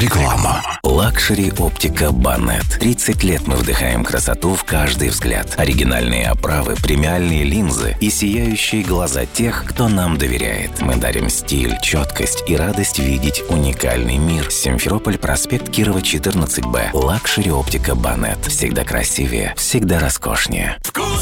Реклама. Лакшери Оптика Банет. 30 лет мы вдыхаем красоту в каждый взгляд. Оригинальные оправы, премиальные линзы и сияющие глаза тех, кто нам доверяет. Мы дарим стиль, четкость и радость видеть уникальный мир. Симферополь, проспект Кирова, 14Б. Лакшери Оптика Банет. Всегда красивее, всегда роскошнее.